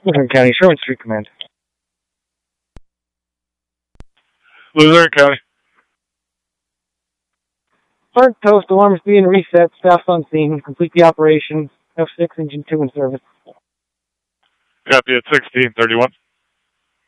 Luzerne County, Sherman Street Command. Luzerne County. Start toast, alarms being reset, staff on scene, complete the operation, F6, engine 2 in service. Copy at 1631.